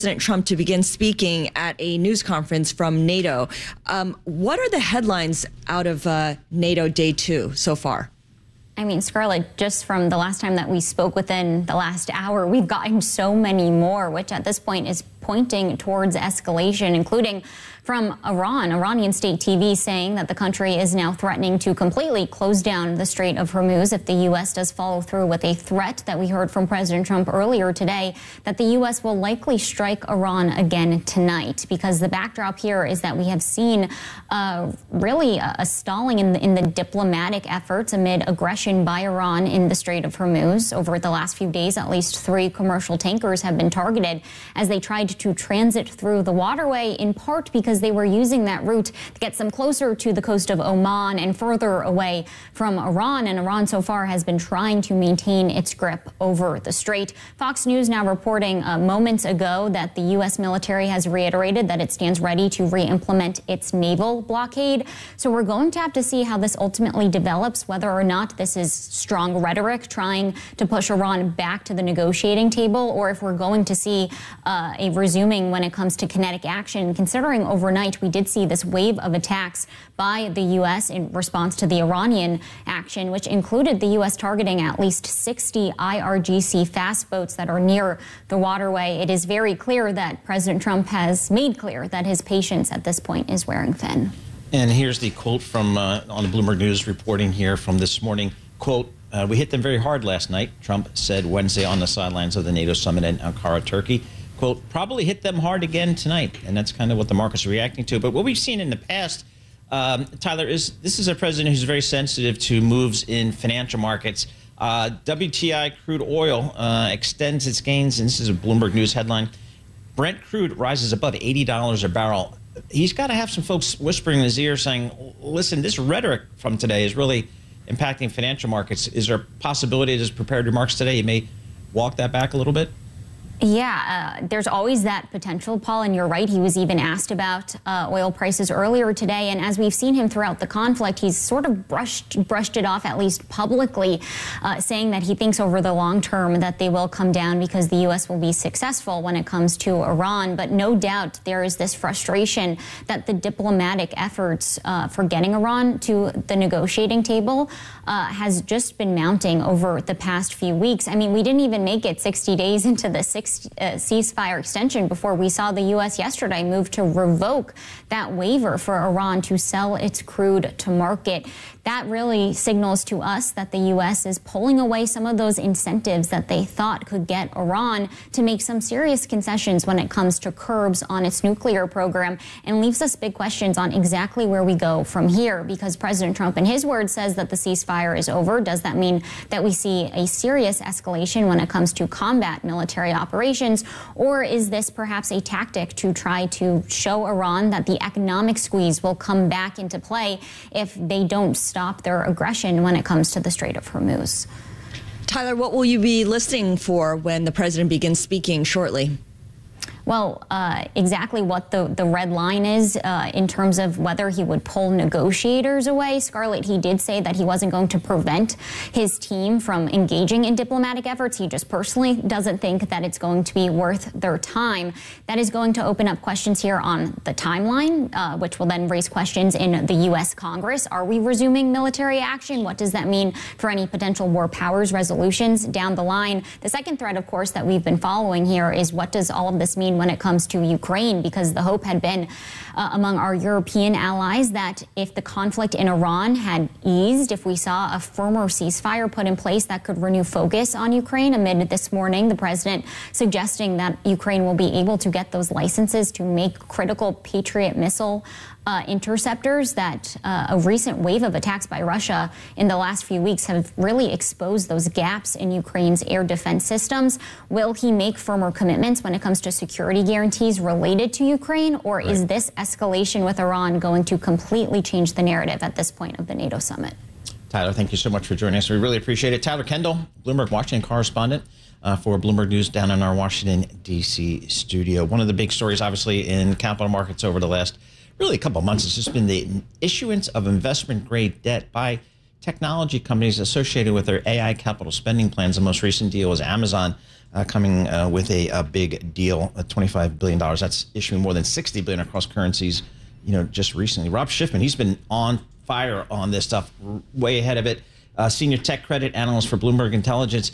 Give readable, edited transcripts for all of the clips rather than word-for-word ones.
President Trump to begin speaking at a news conference from NATO. What are the headlines out of NATO Day 2 so far? I mean, Scarlett, just from the last time that we spoke within the last hour, we've gotten so many more, which at this point is pointing towards escalation, including from Iran. Iranian state TV saying that the country is now threatening to completely close down the Strait of Hormuz if the U.S. does follow through with a threat that we heard from President Trump earlier today, that the U.S. will likely strike Iran again tonight, because the backdrop here is that we have seen really a stalling in the diplomatic efforts amid aggression by Iran in the Strait of Hormuz. Over the last few days, at least 3 commercial tankers have been targeted as they tried to transit through the waterway, in part because they were using that route to get some closer to the coast of Oman and further away from Iran. And Iran so far has been trying to maintain its grip over the strait. Fox News now reporting moments ago that the U.S. military has reiterated that it stands ready to re-implement its naval blockade. So we're going to have to see how this ultimately develops, whether or not this is strong rhetoric trying to push Iran back to the negotiating table, or if we're going to see a resuming when it comes to kinetic action, considering overnight we did see this wave of attacks by the U.S. in response to the Iranian action, which included the U.S. targeting at least 60 IRGC fast boats that are near the waterway. It is very clear that President Trump has made clear that his patience at this point is wearing thin. And here's the quote from on the Bloomberg News reporting here from this morning. Quote, "We hit them very hard last night," Trump said Wednesday on the sidelines of the NATO summit in Ankara, Turkey. Quote, "Probably hit them hard again tonight." And that's kind of what the market's reacting to. But what we've seen in the past, Tyler, is this is a president who's very sensitive to moves in financial markets. WTI crude oil extends its gains, and this is a Bloomberg News headline. Brent crude rises above $80 a barrel. He's got to have some folks whispering in his ear saying, listen, this rhetoric from today is really impacting financial markets. Is there a possibility, as prepared remarks today, you may walk that back a little bit? Yeah, there's always that potential, Paul, and you're right. He was even asked about oil prices earlier today, and as we've seen him throughout the conflict, he's sort of brushed it off, at least publicly, saying that he thinks over the long term that they will come down because the U.S. will be successful when it comes to Iran. But no doubt there is this frustration that the diplomatic efforts for getting Iran to the negotiating table has just been mounting over the past few weeks. I mean, we didn't even make it 60 days into the ceasefire extension before we saw the U.S. yesterday move to revoke that waiver for Iran to sell its crude to market. That really signals to us that the U.S. is pulling away some of those incentives that they thought could get Iran to make some serious concessions when it comes to curbs on its nuclear program, and leaves us big questions on exactly where we go from here, because President Trump, in his words, says that the ceasefire is over. Does that mean that we see a serious escalation when it comes to combat military operations, or is this perhaps a tactic to try to show Iran that the economic squeeze will come back into play if they don't stop their aggression when it comes to the Strait of Hormuz? Tyler, what will you be listening for when the president begins speaking shortly? Well, exactly what the red line is in terms of whether he would pull negotiators away. Scarlett, he did say that he wasn't going to prevent his team from engaging in diplomatic efforts. He just personally doesn't think that it's going to be worth their time. That is going to open up questions here on the timeline, which will then raise questions in the U.S. Congress. Are we resuming military action? What does that mean for any potential war powers resolutions down the line? The second thread, of course, that we've been following here is what does all of this mean when it comes to Ukraine, because the hope had been among our European allies that if the conflict in Iran had eased, if we saw a firmer ceasefire put in place, that could renew focus on Ukraine. Amid this morning, the president suggesting that Ukraine will be able to get those licenses to make critical Patriot missile interceptors, that a recent wave of attacks by Russia in the last few weeks have really exposed those gaps in Ukraine's air defense systems. Will he make firmer commitments when it comes to security guarantees related to Ukraine, or is this escalation with Iran going to completely change the narrative at this point of the NATO summit? Tyler, thank you so much for joining us. We really appreciate it. Tyler Kendall, Bloomberg Washington correspondent for Bloomberg News down in our Washington, D.C. studio. One of the big stories, obviously, in capital markets over the last really a couple of months has just been the issuance of investment-grade debt by technology companies associated with their AI capital spending plans. The most recent deal was Amazon coming with a big deal, $25 billion. That's issuing more than $60 billion across currencies, just recently. Rob Schiffman, he's been on fire on this stuff, way ahead of it. Senior tech credit analyst for Bloomberg Intelligence.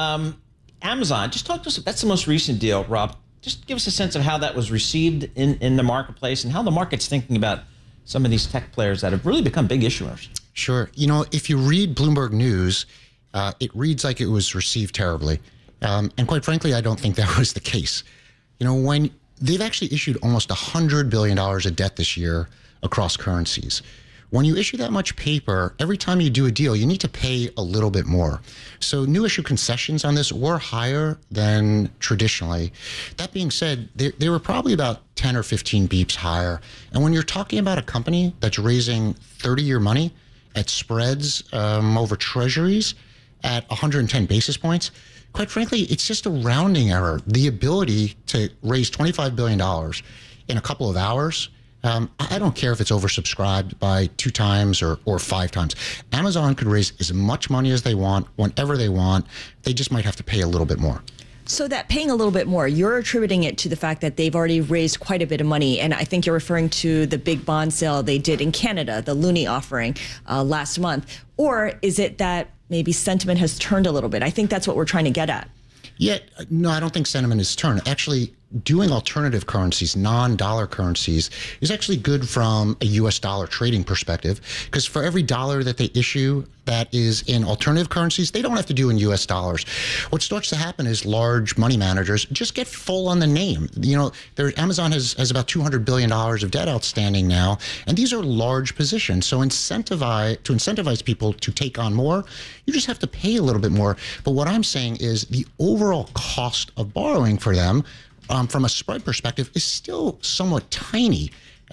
Amazon, just talk to us. That's the most recent deal, Rob. Just give us a sense of how that was received in the marketplace and how the market's thinking about some of these tech players that have really become big issuers. Sure. If you read Bloomberg News, it reads like it was received terribly. And quite frankly, I don't think that was the case. When they've actually issued almost $100 billion of debt this year across currencies. When you issue that much paper, every time you do a deal, you need to pay a little bit more. So new issue concessions on this were higher than traditionally. That being said, they were probably about 10 or 15 beeps higher. And when you're talking about a company that's raising 30-year money at spreads over treasuries at 110 basis points, quite frankly, it's just a rounding error. The ability to raise $25 billion in a couple of hours, I don't care if it's oversubscribed by 2 times or 5 times. Amazon could raise as much money as they want, whenever they want. They just might have to pay a little bit more. So that paying a little bit more, you're attributing it to the fact that they've already raised quite a bit of money. And I think you're referring to the big bond sale they did in Canada, the Loonie offering last month. Or is it that maybe sentiment has turned a little bit? I think that's what we're trying to get at. Yeah, no, I don't think sentiment has turned. Actually, doing alternative currencies, non-dollar currencies, is actually good from a U.S. dollar trading perspective, because for every dollar that they issue that is in alternative currencies, they don't have to do in U.S. dollars. What starts to happen is large money managers just get full on the name. Amazon has about $200 billion of debt outstanding now, and these are large positions. So to incentivize people to take on more, you just have to pay a little bit more. But what I'm saying is the overall cost of borrowing for them from a spread perspective is still somewhat tiny.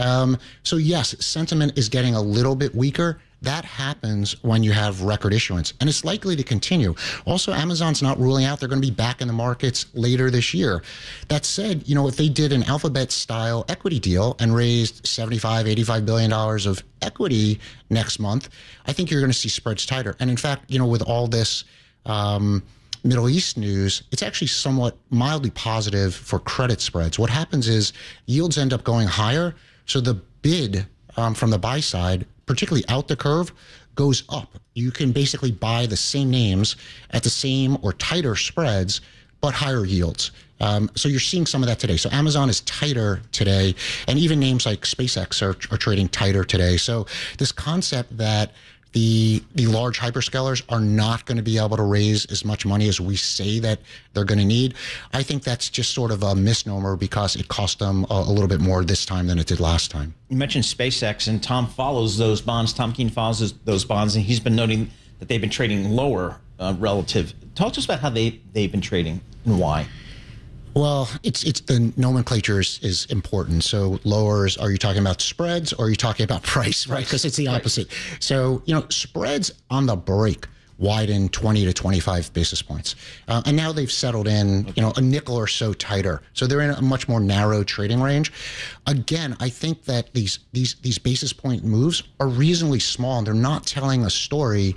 So yes, sentiment is getting a little bit weaker. That happens when you have record issuance, and it's likely to continue. Also, Amazon's not ruling out they're going to be back in the markets later this year. That said, if they did an Alphabet-style equity deal and raised $75–85 billion of equity next month, I think you're going to see spreads tighter. And in fact, with all this Middle East news, it's actually somewhat mildly positive for credit spreads. What happens is yields end up going higher, so the bid from the buy side, particularly out the curve, goes up. You can basically buy the same names at the same or tighter spreads, but higher yields. So you're seeing some of that today. So Amazon is tighter today, and even names like SpaceX are trading tighter today. So this concept that the large hyperscalers are not going to be able to raise as much money as we say that they're going to need, I think that's just sort of a misnomer, because it cost them a little bit more this time than it did last time. You mentioned SpaceX, and Tom follows those bonds. Tom Keene follows those bonds, and he's been noting that they've been trading lower relative. Talk to us about how they've been trading and why. Well, it's the nomenclature is important. So lowers, are you talking about spreads or are you talking about price, right? Because it's the opposite. Right. So, spreads on the break widen 20 to 25 basis points. And now they've settled in, a nickel or so tighter. So they're in a much more narrow trading range. Again, I think that these basis point moves are reasonably small, and they're not telling a story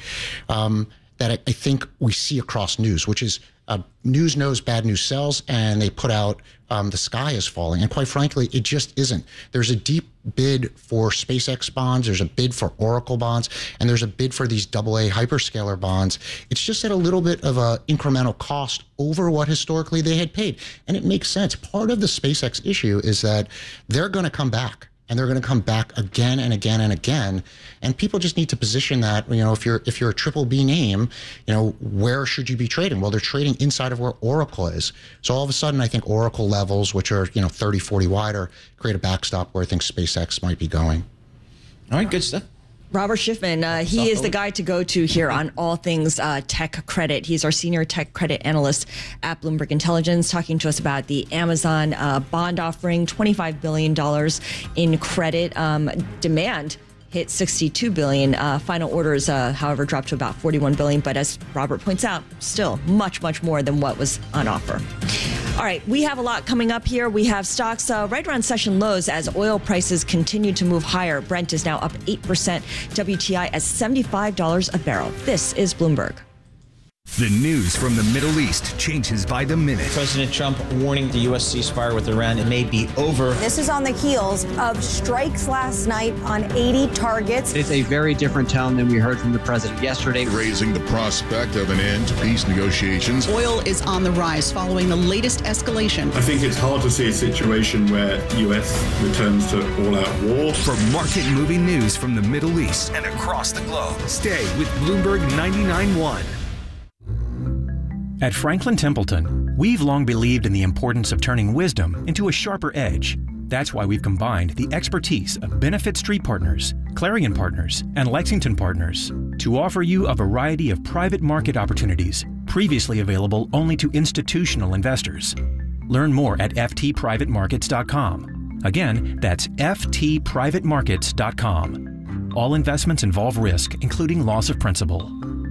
that I think we see across news, which is news knows bad news sells, and they put out the sky is falling. And quite frankly, it just isn't. There's a deep bid for SpaceX bonds, there's a bid for Oracle bonds, and there's a bid for these AA hyperscaler bonds. It's just at a little bit of a incremental cost over what historically they had paid. And it makes sense. Part of the SpaceX issue is that they're going to come back. And they're going to come back again and again and again. And people just need to position that, if you're a triple B name, where should you be trading? Well, they're trading inside of where Oracle is. So all of a sudden, I think Oracle levels, which are, 30, 40 wider, create a backstop where I think SpaceX might be going. All right, good stuff. Robert Schiffman, he is the guy to go to here on all things tech credit. He's our senior tech credit analyst at Bloomberg Intelligence, talking to us about the Amazon bond offering, $25 billion in credit. Demand hit $62 billion. Final orders, however, dropped to about $41 billion. But as Robert points out, still much, much more than what was on offer. All right, we have a lot coming up here. We have stocks right around session lows as oil prices continue to move higher. Brent is now up 8%. WTI at $75 a barrel. This is Bloomberg. The news from the Middle East changes by the minute. President Trump warning the U.S. ceasefire with Iran, it may be over. This is on the heels of strikes last night on 80 targets. It's a very different tone than we heard from the president yesterday. Raising the prospect of an end to peace negotiations. Oil is on the rise following the latest escalation. I think it's hard to see a situation where U.S. returns to all-out war. For market-moving news from the Middle East and across the globe, stay with Bloomberg 99.1. At Franklin Templeton, we've long believed in the importance of turning wisdom into a sharper edge. That's why we've combined the expertise of Benefit Street Partners, Clarion Partners, and Lexington Partners to offer you a variety of private market opportunities previously available only to institutional investors. Learn more at ftprivatemarkets.com. Again, that's ftprivatemarkets.com. All investments involve risk, including loss of principal.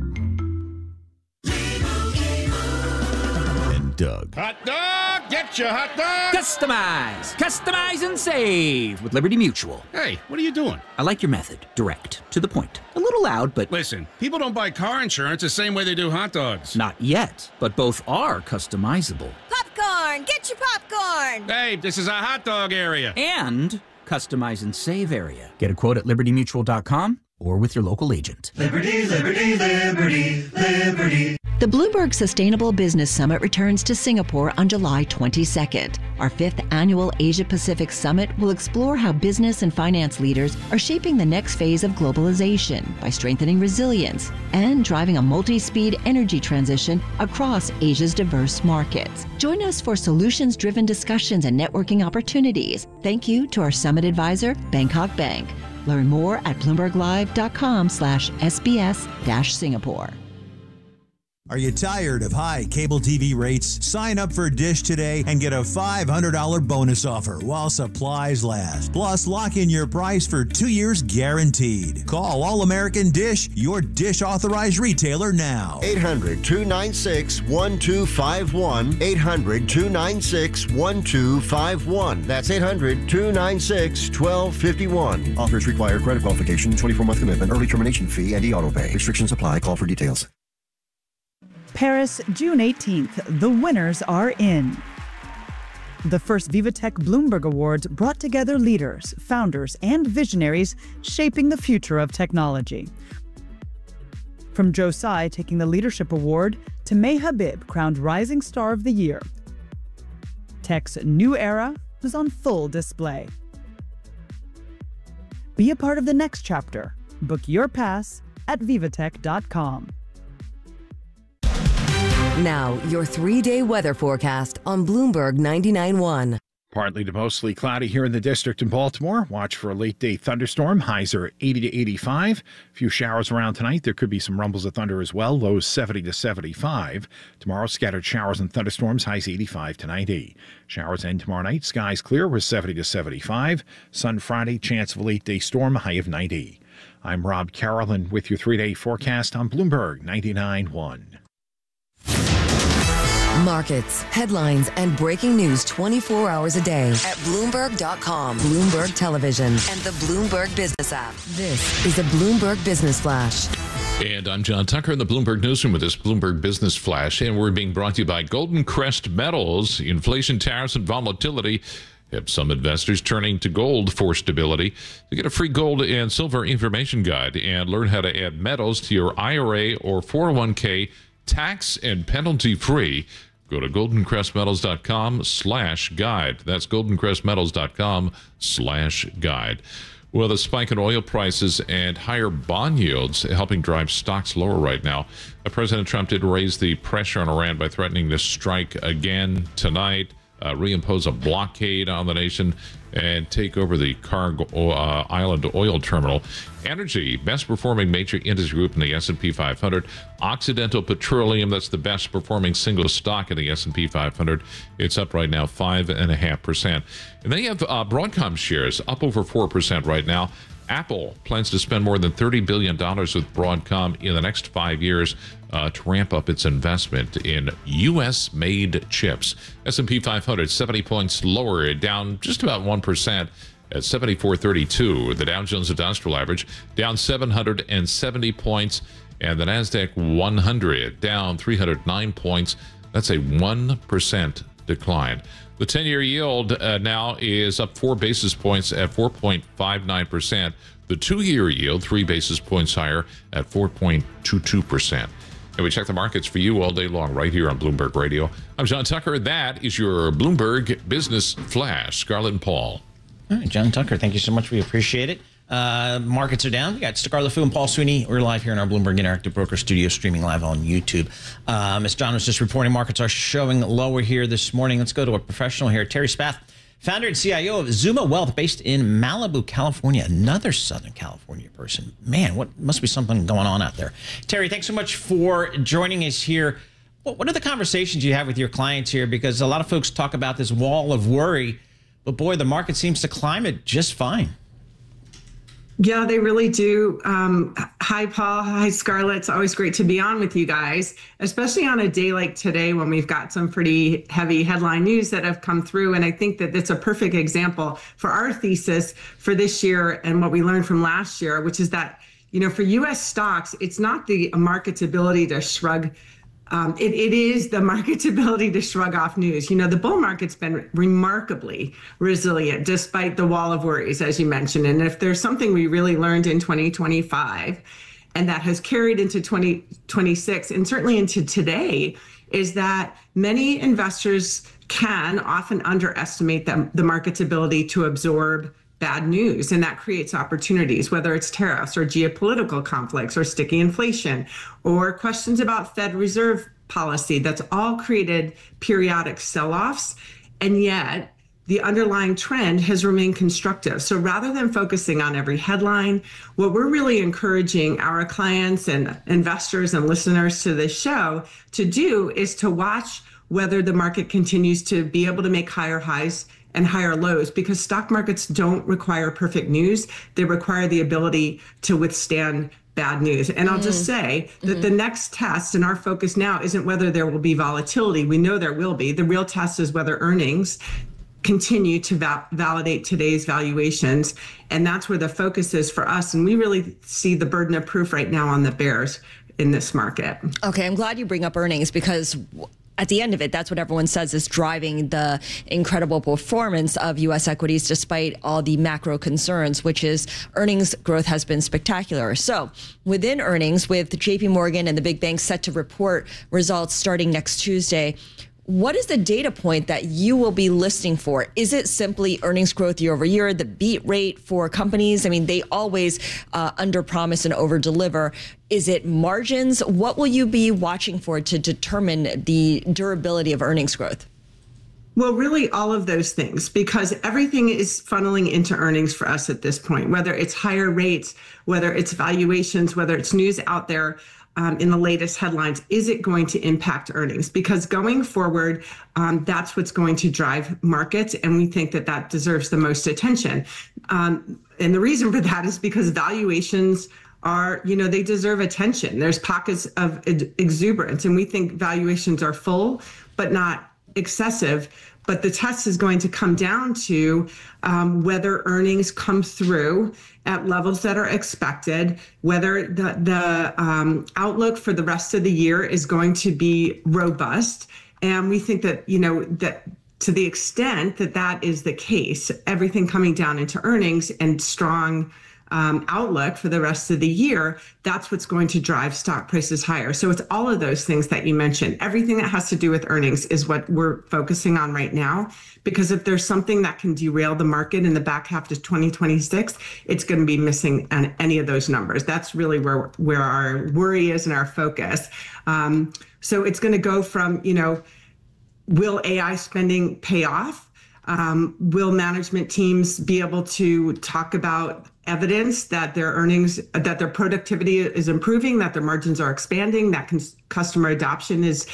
Doug. Hot dog! Get your hot dog! Customize and save with Liberty Mutual. Hey, what are you doing? I like your method. Direct, to the point. A little loud, but... Listen, people don't buy car insurance the same way they do hot dogs. Not yet, but both are customizable. Popcorn! Get your popcorn! Hey, this is a hot dog area. And customize and save area. Get a quote at libertymutual.com or with your local agent. Liberty, liberty, liberty, liberty. The Bloomberg Sustainable Business Summit returns to Singapore on July 22nd. Our 5th annual Asia-Pacific Summit will explore how business and finance leaders are shaping the next phase of globalization by strengthening resilience and driving a multi-speed energy transition across Asia's diverse markets. Join us for solutions-driven discussions and networking opportunities. Thank you to our summit advisor, Bangkok Bank. Learn more at bloomberglive.com/SBS-Singapore. Are you tired of high cable TV rates? Sign up for Dish today and get a $500 bonus offer while supplies last. Plus, lock in your price for 2 years guaranteed. Call All American Dish, your Dish authorized retailer now. 800-296-1251. 800-296-1251. That's 800-296-1251. Offers require credit qualification, 24-month commitment, early termination fee, and e-auto pay. Restrictions apply. Call for details. Paris, June 18th. The winners are in. The first VivaTech Bloomberg Awards brought together leaders, founders, and visionaries shaping the future of technology. From Joe Tsai taking the Leadership Award to May Habib crowned Rising Star of the Year. Tech's new era is on full display. Be a part of the next chapter. Book your pass at vivatech.com. Now, your 3-day weather forecast on Bloomberg 99.1. Partly to mostly cloudy here in the district in Baltimore. Watch for a late-day thunderstorm. Highs are 80 to 85. A few showers around tonight. There could be some rumbles of thunder as well. Lows 70 to 75. Tomorrow, scattered showers and thunderstorms. Highs 85 to 90. Showers end tomorrow night. Skies clear with 70 to 75. Sun Friday. Chance of a late-day storm. High of 90. I'm Rob Carroll with your 3-day forecast on Bloomberg 99.1. Markets, headlines, and breaking news 24 hours a day at Bloomberg.com, Bloomberg Television, and the Bloomberg Business app. This is a Bloomberg Business Flash. And I'm John Tucker in the Bloomberg Newsroom with this Bloomberg Business Flash. And we're being brought to you by Golden Crest Metals. Inflation, tariffs, and volatility have some investors turning to gold for stability. To get a free gold and silver information guide and learn how to add metals to your IRA or 401k tax and penalty free, go to goldencrestmetals.com/guide. That's goldencrestmetals.com/guide. Well, the spike in oil prices and higher bond yields helping drive stocks lower right now. President Trump did raise the pressure on Iran by threatening to strike again tonight, reimpose a blockade on the nation, and take over the Cargo Island oil terminal. Energy, best performing major industry group in the S&P 500. Occidental Petroleum, that's the best performing single stock in the S&P 500. It's up right now 5.5%. And then you have Broadcom shares up over 4% right now. Apple plans to spend more than $30 billion with Broadcom in the next 5 years to ramp up its investment in U.S.-made chips. S&P 500, 70 points lower, down just about 1% at 7432. The Dow Jones Industrial Average down 770 points And the NASDAQ 100 down 309 points. That's a 1% decline. The 10-year yield now is up 4 basis points at 4.59%. The 2-year yield, 3 basis points higher at 4.22%. And we check the markets for you all day long right here on Bloomberg Radio. I'm John Tucker. That is your Bloomberg Business Flash. Scarlett and Paul. All right, John Tucker, thank you so much. We appreciate it. Markets are down. We got Scarlett Fu and Paul Sweeney. We're live here in our Bloomberg Interactive Broker Studio, streaming live on YouTube. As John was just reporting, markets are showing lower here this morning. Let's go to a professional here. Terry Spath, founder and CIO of Zuma Wealth, based in Malibu, California. Another Southern California person. Man, what must be something going on out there. Terry, thanks so much for joining us here. What are the conversations you have with your clients here? Because a lot of folks talk about this wall of worry, but boy, the market seems to climb it just fine. Yeah, they really do. Hi, Paul. Hi, Scarlett. It's always great to be on with you guys, especially on a day like today when we've got some pretty heavy headline news that have come through. And I think that it's a perfect example for our thesis for this year and what we learned from last year, which is that, for U.S. stocks, it's not the market's ability to shrug. It is the market's ability to shrug off news. The bull market's been remarkably resilient despite the wall of worries, as you mentioned. And if there's something we really learned in 2025 and that has carried into 2026 and certainly into today, is that many investors can often underestimate the market's ability to absorb bad news, and that creates opportunities, whether it's tariffs or geopolitical conflicts or sticky inflation or questions about Fed Reserve policy. That's all created periodic sell-offs, and yet the underlying trend has remained constructive. So rather than focusing on every headline, what we're really encouraging our clients and investors and listeners to this show to do is to watch whether the market continues to be able to make higher highs and higher lows, because stock markets don't require perfect news. They require the ability to withstand bad news. And I'll just say that the next test, and our focus now, isn't whether there will be volatility. We know there will be. The real test is whether earnings continue to validate today's valuations. And that's where the focus is for us. And we really see the burden of proof right now on the bears in this market. Okay, I'm glad you bring up earnings, because at the end of it, that's what everyone says is driving the incredible performance of U.S. equities despite all the macro concerns, which is earnings growth has been spectacular. So within earnings, with JP Morgan and the big banks set to report results starting next Tuesday, what is the data point that you will be listening for? Is it simply earnings growth year over year, the beat rate for companies? I mean, they always underpromise and overdeliver. Is it margins? What will you be watching for to determine the durability of earnings growth? Well, really all of those things, because everything is funneling into earnings for us at this point, whether it's higher rates, whether it's valuations, whether it's news out there in the latest headlines. Is it going to impact earnings? Because going forward, that's what's going to drive markets. And we think that that deserves the most attention. And the reason for that is because valuations are, they deserve attention. There's pockets of exuberance, and we think valuations are full, but not excessive. But the test is going to come down to whether earnings come through at levels that are expected, whether the outlook for the rest of the year is going to be robust. And we think that, that to the extent that that is the case, everything coming down into earnings and strong outlook for the rest of the year, that's what's going to drive stock prices higher. So it's all of those things that you mentioned. Everything that has to do with earnings is what we're focusing on right now, because if there's something that can derail the market in the back half of 2026, it's going to be missing on any of those numbers. That's really where our worry is and our focus. So it's going to go from, will AI spending pay off? Will management teams be able to talk about evidence that their earnings, that their productivity is improving, that their margins are expanding, that customer adoption is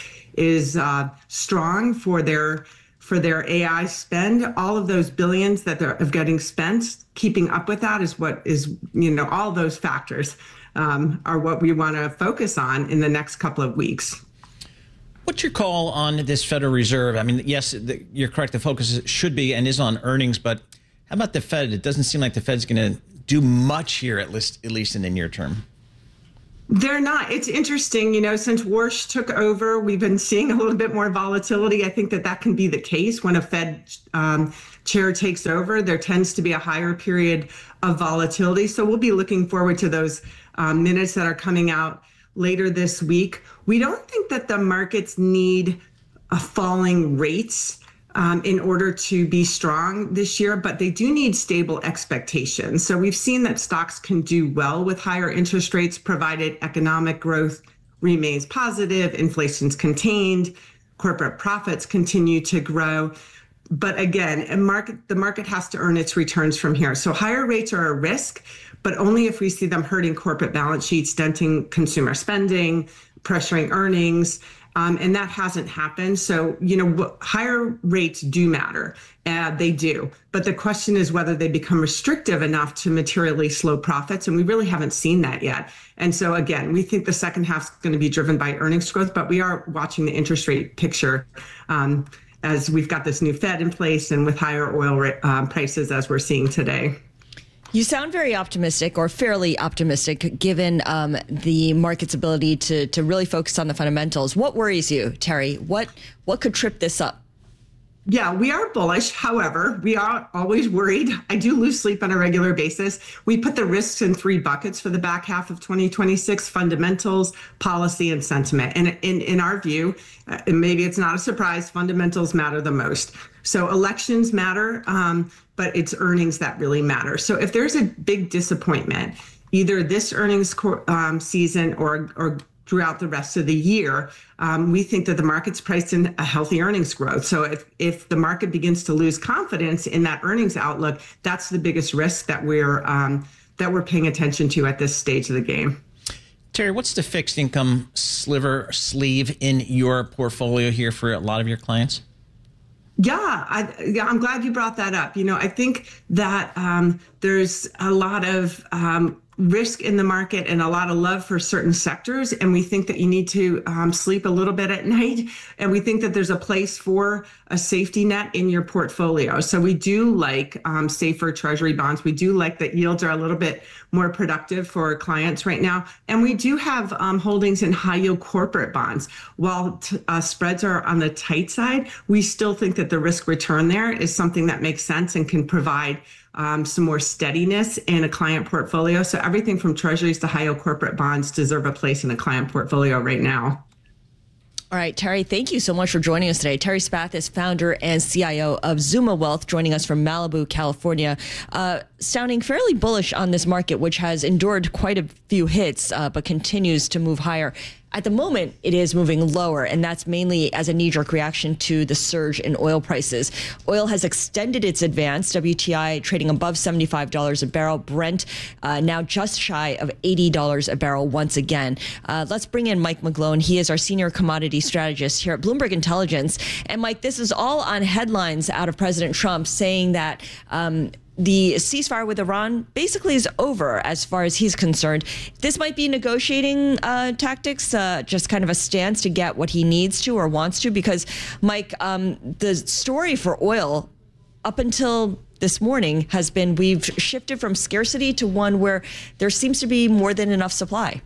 strong for their AI spend? All of those billions that they're getting spent, keeping up with that is what is, all those factors are what we want to focus on in the next couple of weeks. What's your call on this Federal Reserve? I mean, yes, you're correct. The focus should be and is on earnings, but how about the Fed? It doesn't seem like the Fed's going to do much here, at least in the near term. They're not. It's interesting, since Warsh took over, we've been seeing a little bit more volatility. I think that can be the case when a Fed chair takes over. There tends to be a higher period of volatility. So we'll be looking forward to those minutes that are coming out later this week. We don't think that the markets need falling rates in order to be strong this year, but they do need stable expectations. So we've seen that stocks can do well with higher interest rates, provided economic growth remains positive, inflation's contained, corporate profits continue to grow. But again, the market has to earn its returns from here. So higher rates are a risk, but only if we see them hurting corporate balance sheets, denting consumer spending, pressuring earnings. And that hasn't happened. So, higher rates do matter. They do. But the question is whether they become restrictive enough to materially slow profits. And we really haven't seen that yet. And so, again, we think the second half is going to be driven by earnings growth, but we are watching the interest rate picture as we've got this new Fed in place and with higher oil prices as we're seeing today. You sound very optimistic, or fairly optimistic, given the market's ability to really focus on the fundamentals. What worries you, Terry? What could trip this up? Yeah, we are bullish. However, we are always worried. I do lose sleep on a regular basis. We put the risks in 3 buckets for the back half of 2026: fundamentals, policy, and sentiment. And in our view, and maybe it's not a surprise, fundamentals matter the most. So elections matter, but it's earnings that really matter. So if there's a big disappointment, either this earnings season or throughout the rest of the year, we think that the market's priced in a healthy earnings growth. So if the market begins to lose confidence in that earnings outlook, that's the biggest risk that we're paying attention to at this stage of the game. Terry, what's the fixed income sleeve in your portfolio here for a lot of your clients? Yeah, I'm glad you brought that up. I think that there's a lot of risk in the market and a lot of love for certain sectors. And we think that you need to sleep a little bit at night. And we think that there's a place for a safety net in your portfolio. So we do like safer treasury bonds. We do like that yields are a little bit more productive for clients right now. And we do have holdings in high yield corporate bonds. While spreads are on the tight side, we still think that the risk return there is something that makes sense and can provide some more steadiness in a client portfolio. So everything from treasuries to high yield corporate bonds deserve a place in a client portfolio right now. All right, Terry, thank you so much for joining us today. Terry Spath is founder and CIO of Zuma Wealth, joining us from Malibu, California, sounding fairly bullish on this market, which has endured quite a few hits, but continues to move higher. At the moment, it is moving lower, and that's mainly as a knee-jerk reaction to the surge in oil prices. Oil has extended its advance, WTI trading above $75 a barrel, Brent now just shy of $80 a barrel once again. Let's bring in Mike McGlone. He is our senior commodity strategist here at Bloomberg Intelligence. And Mike, this is all on headlines out of President Trump saying that the ceasefire with Iran basically is over as far as he's concerned. This might be negotiating tactics, just kind of a stance to get what he needs to or wants to, because, Mike, the story for oil up until this morning has been we've shifted from scarcity to one where there seems to be more than enough supply.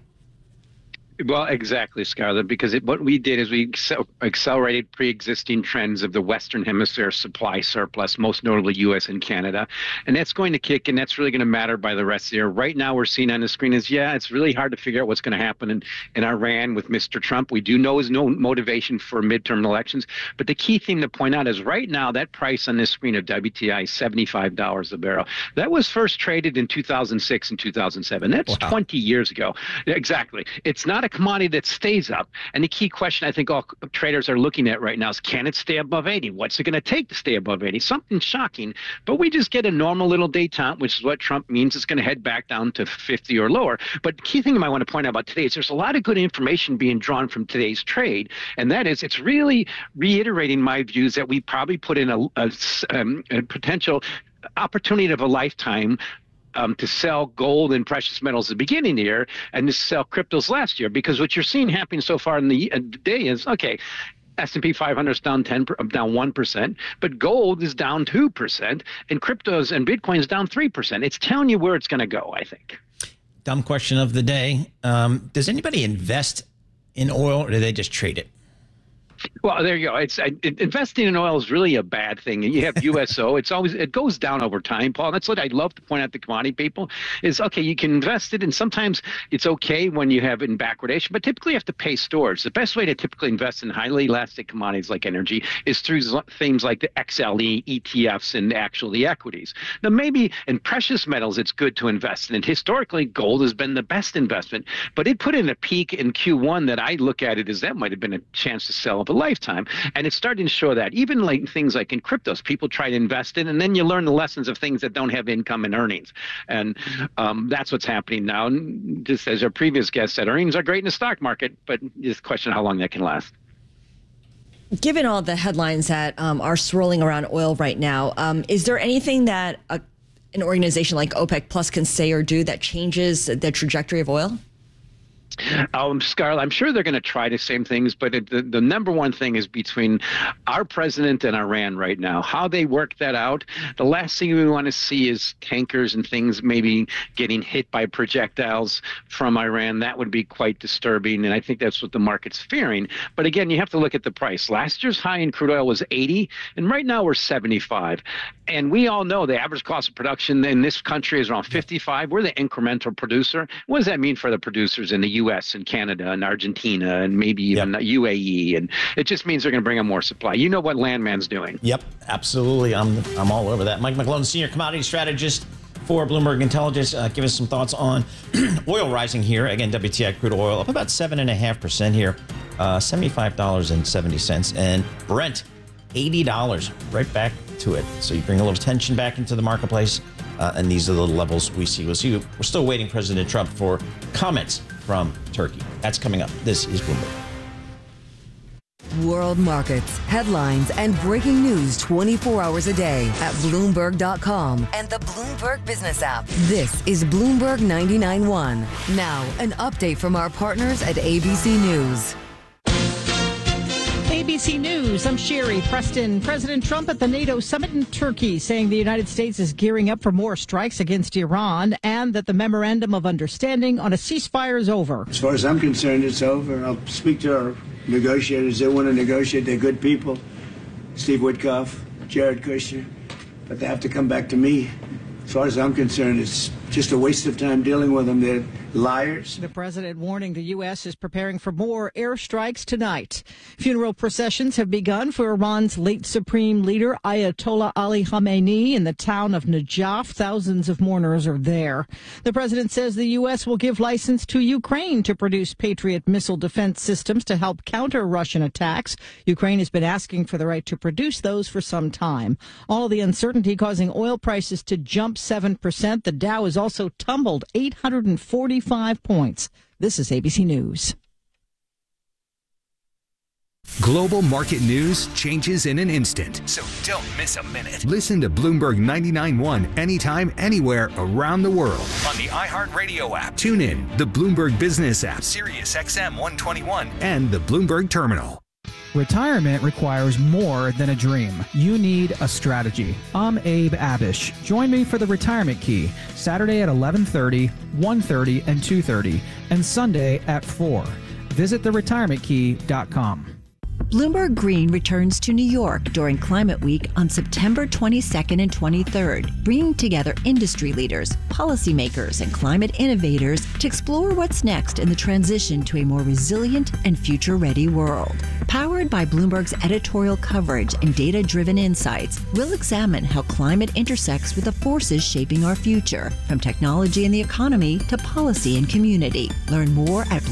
Well, exactly, Scarlett, because what we did is we accelerated pre-existing trends of the Western Hemisphere supply surplus, most notably U.S. and Canada. And that's going to kick, and that's really going to matter by the rest of the year. Right now, we're seeing on the screen is, it's really hard to figure out what's going to happen in Iran with Mr. Trump. We do know his no motivation for midterm elections. But the key thing to point out is right now, that price on this screen of WTI is $75 a barrel. That was first traded in 2006 and 2007. That's 20 years ago. Exactly. It's not a commodity that stays up. And the key question I think all traders are looking at right now is, can it stay above 80? What's it going to take to stay above 80? Something shocking. But we just get a normal little detente, which is what Trump means. It's going to head back down to 50 or lower. But the key thing I might want to point out about today is there's a lot of good information being drawn from today's trade. And that is, it's really reiterating my views that we probably put in a potential opportunity of a lifetime to sell gold and precious metals at the beginning of the year and to sell cryptos last year. Because what you're seeing happening so far in the day is, okay, S&P 500 is down 1%, but gold is down 2%, and cryptos and Bitcoin is down 3%. It's telling you where it's going to go, I think. dumb question of the day. Does anybody invest in oil, or do they just trade it? Well, there you go. Investing in oil is really a bad thing. You have USO. It goes down over time, Paul. That's what I'd love to point out to commodity people is, okay, you can invest it, and sometimes it's okay when you have it in backwardation, but typically you have to pay storage. The best way to typically invest in highly elastic commodities like energy is through things like the XLE, ETFs, and actually equities. Now, maybe in precious metals, it's good to invest in. And historically, gold has been the best investment, but it put in a peak in Q1 that I look at it as that might have been a chance to sell a lifetime, and it's starting to show that even like things like in cryptos, people try to invest in, and then you learn the lessons of things that don't have income and earnings, and that's what's happening now. And just as our previous guest said, earnings are great in the stock market, but just question how long that can last. Given all the headlines that are swirling around oil right now, is there anything that an organization like OPEC Plus can say or do that changes the trajectory of oil? Scarlett, I'm sure they're going to try the same things, but the number one thing is between our president and Iran right now. How they work that out, the last thing we want to see is tankers and things maybe getting hit by projectiles from Iran. That would be quite disturbing, and I think that's what the market's fearing. But again, you have to look at the price. Last year's high in crude oil was 80, and right now we're 75. And we all know the average cost of production in this country is around 55. We're the incremental producer. What does that mean for the producers in the U.S. and Canada and Argentina and maybe even UAE? And it just means they're going to bring on more supply. You know what Landman's doing. Yep, absolutely. I'm all over that. Mike McClellan, senior commodity strategist for Bloomberg Intelligence. Give us some thoughts on oil rising here. Again, WTI crude oil up about 7.5% here, $75.70. And Brent, $80, right back to it. So you bring a little tension back into the marketplace, and these are the levels we see. We're still waiting President Trump for comments from Turkey. That's coming up. This is Bloomberg. World markets, headlines, and breaking news 24 hours a day at Bloomberg.com and the Bloomberg Business app. This is Bloomberg 99.1. Now, an update from our partners at ABC News. ABC News, I'm Sherry Preston. President Trump at the NATO summit in Turkey saying the United States is gearing up for more strikes against Iran and that the memorandum of understanding on a ceasefire is over. As far as I'm concerned, it's over. I'll speak to our negotiators. They want to negotiate. They're good people. Steve Witkoff, Jared Kushner. But they have to come back to me. As far as I'm concerned, it's just a waste of time dealing with them. They're liars. The president warning the U.S. is preparing for more airstrikes tonight. Funeral processions have begun for Iran's late supreme leader, Ayatollah Ali Khamenei, in the town of Najaf. Thousands of mourners are there. The president says the U.S. will give license to Ukraine to produce Patriot missile defense systems to help counter Russian attacks. Ukraine has been asking for the right to produce those for some time. All the uncertainty causing oil prices to jump 7%. The Dow has also tumbled 845 points. This is ABC News. Global market news changes in an instant. So don't miss a minute. Listen to Bloomberg 99.1 anytime, anywhere around the world. On the iHeartRadio app. Tune in, the Bloomberg Business app, Sirius XM 121, and the Bloomberg Terminal. Retirement requires more than a dream. You need a strategy. I'm Abe Abish. Join me for the Retirement Key, Saturday at 11:30, 1:30, and 2:30, and Sunday at 4. Visit theretirementkey.com. Bloomberg Green returns to New York during Climate Week on September 22nd and 23rd, bringing together industry leaders, policymakers, and climate innovators to explore what's next in the transition to a more resilient and future-ready world. Powered by Bloomberg's editorial coverage and data-driven insights, we'll examine how climate intersects with the forces shaping our future, from technology and the economy to policy and community. Learn more at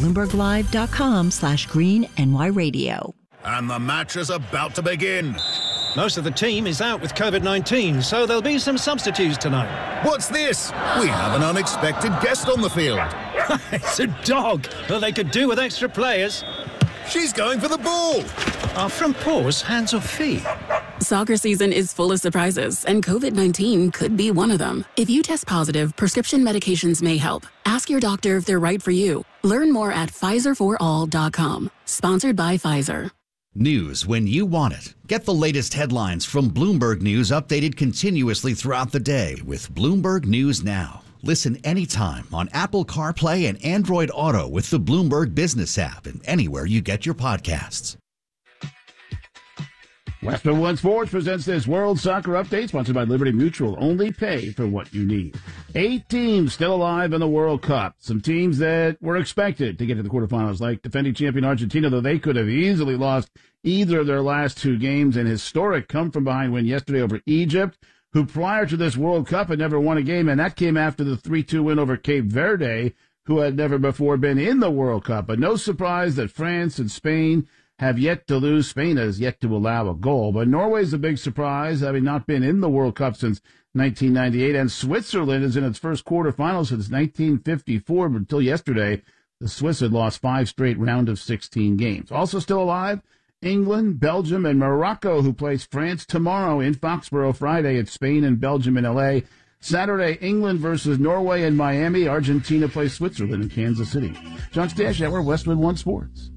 BloombergLive.com/GreenNYRadio. And the match is about to begin. Most of the team is out with COVID-19, so there'll be some substitutes tonight. What's this? We have an unexpected guest on the field. It's a dog. Well, they could do with extra players. She's going for the ball. Our front paws, hands or feet? Soccer season is full of surprises, and COVID-19 could be one of them. If you test positive, prescription medications may help. Ask your doctor if they're right for you. Learn more at PfizerForAll.com. Sponsored by Pfizer. News when you want it. Get the latest headlines from Bloomberg News updated continuously throughout the day with Bloomberg News Now. Listen anytime on Apple CarPlay and Android Auto with the Bloomberg Business app and anywhere you get your podcasts. Westwood One Sports presents this World Soccer Update, sponsored by Liberty Mutual. Only pay for what you need. 8 teams still alive in the World Cup. Some teams that were expected to get to the quarterfinals, like defending champion Argentina, though they could have easily lost either of their last 2 games. An historic come-from-behind win yesterday over Egypt, who prior to this World Cup had never won a game, and that came after the 3-2 win over Cape Verde, who had never before been in the World Cup. But no surprise that France and Spain have yet to lose. Spain has yet to allow a goal. But Norway's a big surprise, having not been in the World Cup since 1998. And Switzerland is in its first quarterfinal since 1954. But until yesterday, the Swiss had lost 5 straight round of 16 games. Also still alive, England, Belgium, and Morocco, who plays France tomorrow in Foxborough. Friday, it's Spain and Belgium in L.A. Saturday, England versus Norway in Miami. Argentina plays Switzerland in Kansas City. John Stash, we're Westwood One Sports.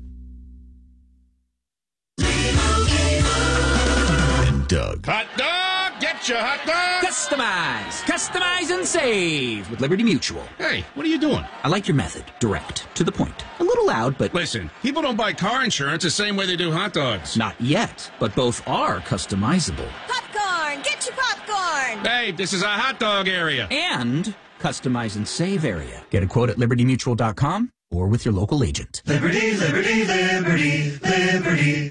Doug. Hot dog! Get your hot dog! Customize and save with Liberty Mutual. Hey, what are you doing? I like your method. Direct. To the point. A little loud, but... Listen, people don't buy car insurance the same way they do hot dogs. Not yet, but both are customizable. Popcorn! Get your popcorn! Hey, this is a hot dog area. And customize and save area. Get a quote at libertymutual.com or with your local agent. Liberty, liberty, liberty, liberty.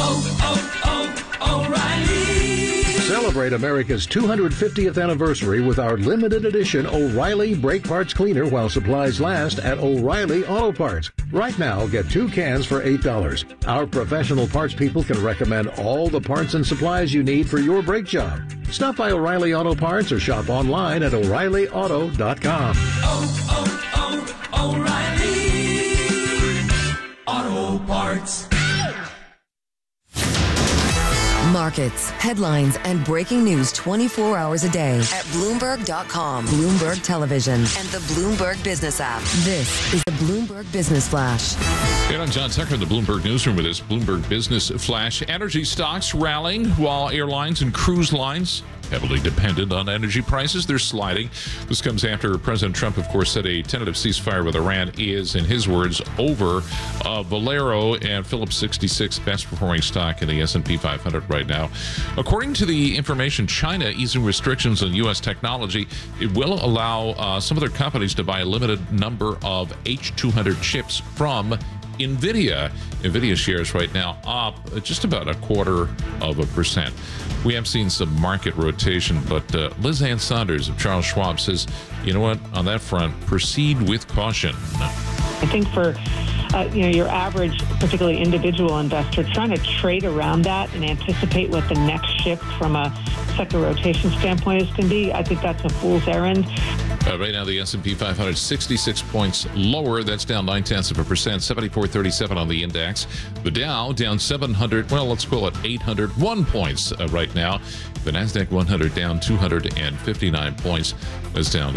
O'Reilly. Celebrate America's 250th anniversary with our limited edition O'Reilly Brake Parts Cleaner while supplies last at O'Reilly Auto Parts. Right now, get 2 cans for $8. Our professional parts people can recommend all the parts and supplies you need for your brake job. Stop by O'Reilly Auto Parts or shop online at O'ReillyAuto.com. O'Reilly Auto Parts. Markets, headlines, and breaking news 24 hours a day at Bloomberg.com, Bloomberg Television, and the Bloomberg Business app. This is the Bloomberg Business Flash. And I'm John Tucker in the Bloomberg Newsroom with this Bloomberg Business Flash. Energy stocks rallying while airlines and cruise lines heavily dependent on energy prices. They're sliding. This comes after President Trump, of course, said a tentative ceasefire with Iran is, in his words, over. Valero and Phillips 66, best performing stock in the S&P 500 right now. According to the information, China easing restrictions on U.S. technology. It will allow some of their companies to buy a limited number of H200 chips from NVIDIA. NVIDIA shares right now up just about 0.25%. We have seen some market rotation, but Liz Ann Saunders of Charles Schwab says, you know what, on that front, proceed with caution. I think for your average, particularly individual investor, trying to trade around that and anticipate what the next shift from a sector rotation standpoint is going to be, I think that's a fool's errand. Right now, the S&P 500, 66 points lower. That's down 0.9%, 7437 on the index. The Dow down 700, well, let's call it 801 points right now. The NASDAQ 100 down 259 points. That's down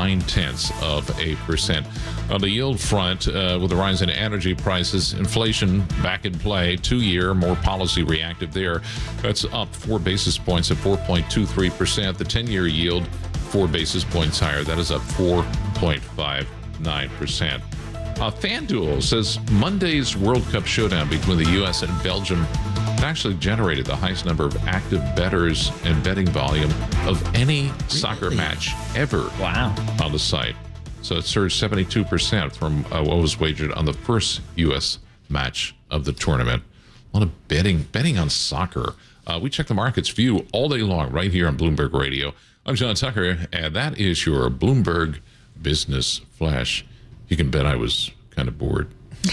0.9%. On the yield front, with the rise in energy prices, inflation back in play, 2-year, more policy reactive there. That's up 4 basis points at 4.23%. The 10-year yield, 4 basis points higher. That is up 4.59%. FanDuel says Monday's World Cup showdown between the U.S. and Belgium actually generated the highest number of active bettors and betting volume of any soccer match ever on the site. So it surged 72% from what was wagered on the first U.S. match of the tournament. A lot of betting on soccer. We check the markets for you all day long right here on Bloomberg Radio. I'm John Tucker, and that is your Bloomberg Business Flash. You can bet I was kind of bored.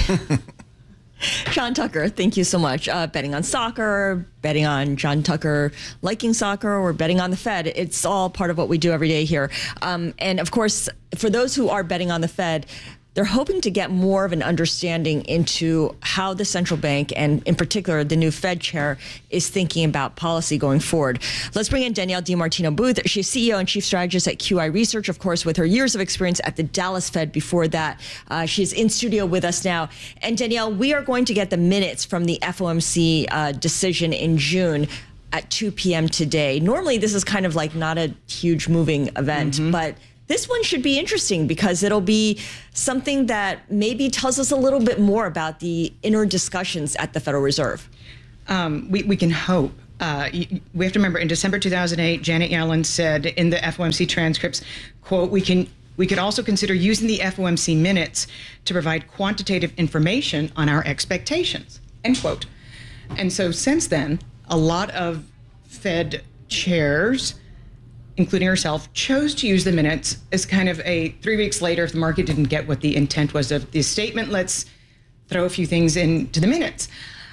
John Tucker, thank you so much. Betting on soccer, betting on John Tucker liking soccer, or betting on the Fed. It's all part of what we do every day here. And of course, for those who are betting on the Fed, they're hoping to get more of an understanding into how the central bank, and in particular the new Fed chair, is thinking about policy going forward. Let's bring in Danielle DiMartino Booth. She's CEO and Chief Strategist at QI Research, of course, with her years of experience at the Dallas Fed before that. She's in studio with us now. And Danielle, we are going to get the minutes from the FOMC decision in June at 2 p.m. today. Normally, this is kind of like not a huge moving event, but This one should be interesting because it'll be something that maybe tells us a little bit more about the inner discussions at the Federal Reserve. We can hope. We have to remember, in December 2008, Janet Yellen said in the FOMC transcripts, quote, we could also consider using the FOMC minutes to provide quantitative information on our expectations, end quote. And so since then, a lot of Fed chairs, including herself, chose to use the minutes as kind of a 3 weeks later, if the market didn't get what the intent was of the statement, let's throw a few things into the minutes.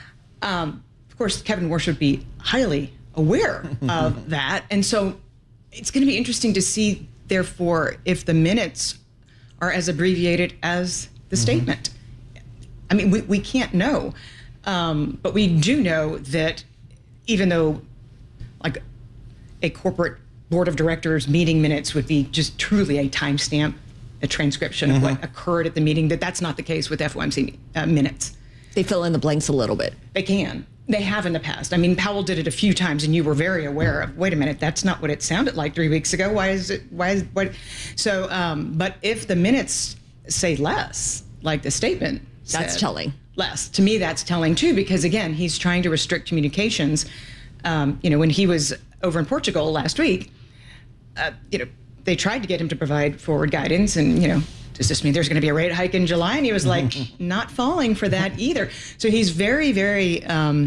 Of course, Kevin Warsh would be highly aware of that. And so it's going to be interesting to see, therefore, if the minutes are as abbreviated as the statement. I mean, we can't know. But we do know that even though like a corporate board of directors meeting minutes would be just truly a timestamp, a transcription of what occurred at the meeting, that's not the case with FOMC minutes. They fill in the blanks a little bit. They can. They have in the past. I mean, Powell did it a few times, and you were very aware of, wait a minute, that's not what it sounded like 3 weeks ago. So, but if the minutes say less, like the statement that's said, telling. Less. To me, that's telling, too, because, again, he's trying to restrict communications. When he was over in Portugal last week, they tried to get him to provide forward guidance, and, does this mean there's going to be a rate hike in July? And he was like, not falling for that either. So he's very, very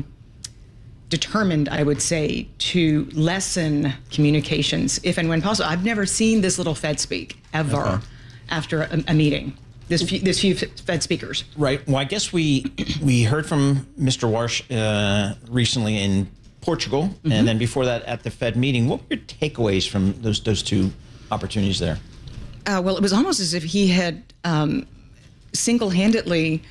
determined, I would say, to lessen communications if and when possible. I've never seen this little Fed speak ever after a meeting. This few Fed speakers. Right. Well, I guess we heard from Mr. Warsh recently in Portugal, and then before that at the Fed meeting. What were your takeaways from those two opportunities there? Well, it was almost as if he had single-handedly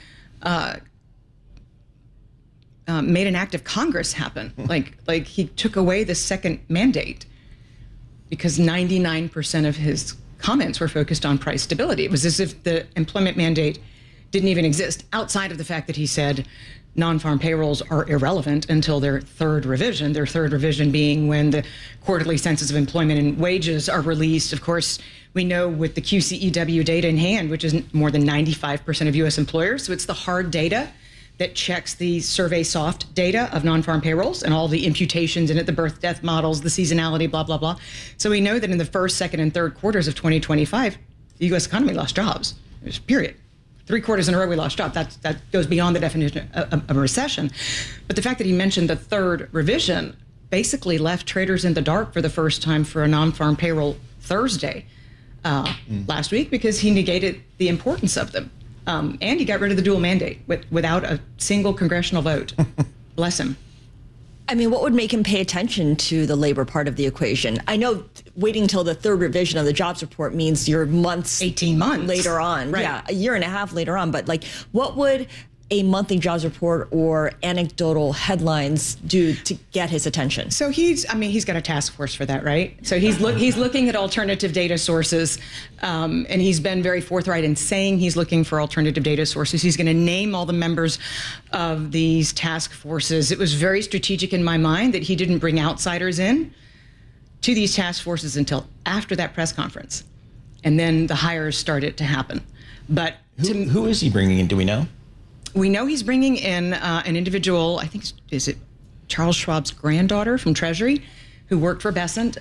made an act of Congress happen. Like he took away the second mandate because 99% of his comments were focused on price stability. It was as if the employment mandate didn't even exist, outside of the fact that he said non-farm payrolls are irrelevant until their third revision being when the quarterly census of employment and wages are released. Of course, we know with the QCEW data in hand, which is more than 95% of U.S. employers, so it's the hard data that checks the survey soft data of non-farm payrolls and all the imputations in it, the birth death models, the seasonality, blah, blah, blah. So we know that in the first, second, and third quarters of 2025, the U.S. economy lost jobs, period. 3 quarters in a row we lost jobs. That goes beyond the definition of a recession. But the fact that he mentioned the third revision basically left traders in the dark for the first time for a non-farm payroll Thursday last week, because he negated the importance of them. And he got rid of the dual mandate without a single congressional vote. Bless him. I mean, what would make him pay attention to the labor part of the equation? I know waiting until the third revision of the jobs report means you're 18 months later on. Right. Yeah, a year and a half later on. But what would a monthly jobs report or anecdotal headlines do to get his attention? So he's got a task force for that, right? So he's looking at alternative data sources, and he's been very forthright in saying he's looking for alternative data sources. He's going to name all the members of these task forces. It was very strategic in my mind that he didn't bring outsiders in to these task forces until after that press conference, and then the hires started to happen. But who is he bringing in? Do we know? We know he's bringing in an individual, I think, is it Charles Schwab's granddaughter from Treasury, who worked for Bessent.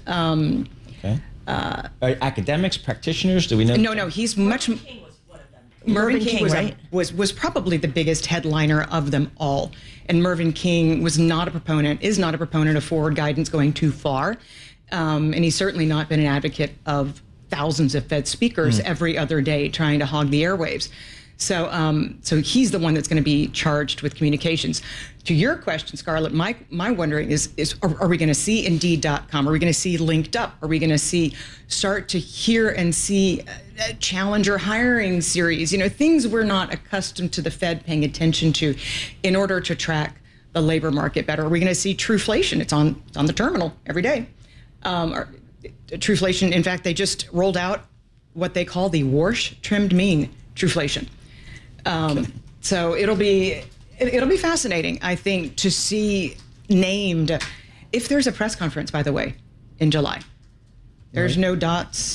Academics, practitioners, do we know? No, he's much... Mervyn King was probably the biggest headliner of them all. And Mervyn King is not a proponent of forward guidance going too far. And he's certainly not been an advocate of thousands of Fed speakers every other day trying to hog the airwaves. So he's the one that's going to be charged with communications. To your question, Scarlett, my wondering is are we going to see Indeed.com? Are we going to see Linked Up? Are we going to start to hear and see Challenger hiring series? Things we're not accustomed to the Fed paying attention to in order to track the labor market better. Are we going to see Truflation? It's on the terminal every day. Truflation, in fact, they just rolled out what they call the Warsh trimmed mean Truflation. So it'll be fascinating, I think, to see named, if there's a press conference, by the way, in July. There's no dots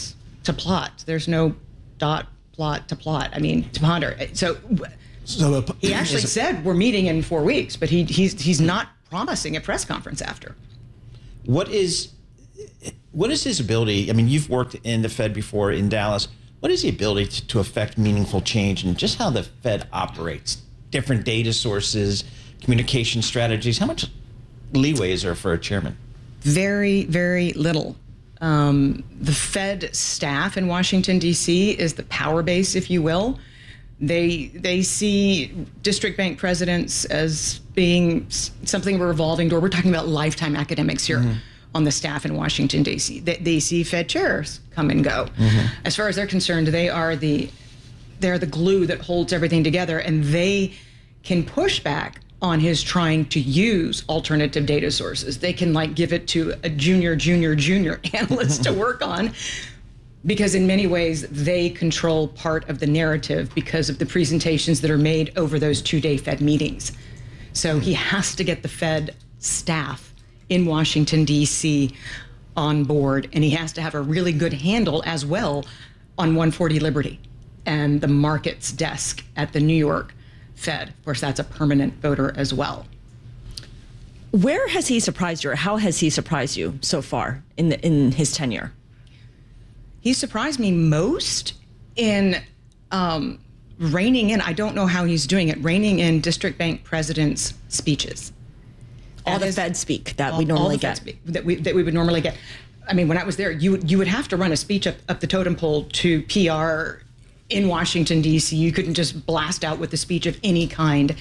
to plot. There's no dot plot to plot. I mean, to ponder. So he actually said we're meeting in 4 weeks, but he's not promising a press conference after. What is his ability? I mean, you've worked in the Fed before in Dallas. What is the ability to affect meaningful change and just how the Fed operates? Different data sources, communication strategies. How much leeway is there for a chairman? Very, very little. The Fed staff in Washington, D.C. is the power base, if you will. They see district bank presidents as being something of a revolving door. We're talking about lifetime academics here on the staff in Washington, D.C. They see Fed chairs come and go. As far as they're concerned, they're the glue that holds everything together, and they can push back on his trying to use alternative data sources. They can give it to a junior analyst to work on, because in many ways they control part of the narrative because of the presentations that are made over those 2-day Fed meetings. So he has to get the Fed staff in Washington, D.C. on board, and he has to have a really good handle as well on 140 Liberty and the markets desk at the New York Fed. Of course, that's a permanent voter as well. Where has he surprised you, or how has he surprised you so far in his tenure? He surprised me most in reining in, I don't know how he's doing it, reining in district bank presidents' speeches. All the Fed speak that we normally get. That we would normally get. I mean, when I was there, you would have to run a speech up the totem pole to PR in Washington, D.C. You couldn't just blast out with a speech of any kind.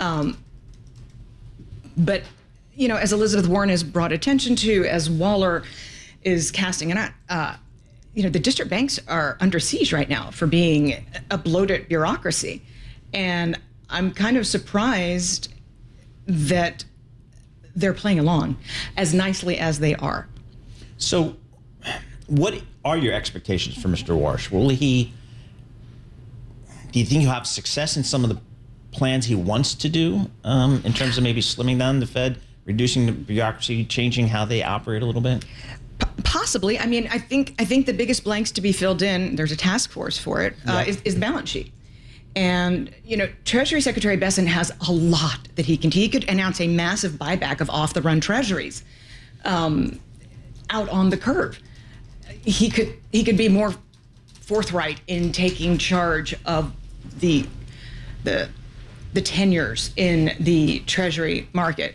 But, as Elizabeth Warren has brought attention to, as Waller is casting an eye, the district banks are under siege right now for being a bloated bureaucracy. And I'm kind of surprised that they're playing along as nicely as they are. So what are your expectations for Mr. Warsh? Do you think he'll have success in some of the plans he wants to do in terms of maybe slimming down the Fed, reducing the bureaucracy, changing how they operate a little bit? Possibly. I mean, I think the biggest blanks to be filled in, there's a task force for it, is the balance sheet. And, Treasury Secretary Bessent has a lot that he could announce a massive buyback of off-the-run treasuries out on the curve. He could be more forthright in taking charge of the tenures in the Treasury market.